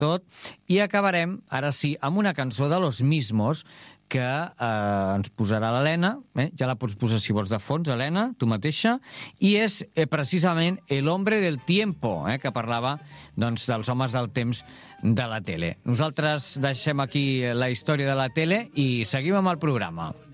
tot, i acabarem, ara sí, amb una cançó de Los Mismos, que ens posarà l'Helena, ja la pots posar si vols de fons, Helena, tu mateixa, i és precisament El hombre del tiempo, que parlava doncs, dels homes del temps de la tele. Nosaltres deixem aquí la història de la tele i seguim amb el programa.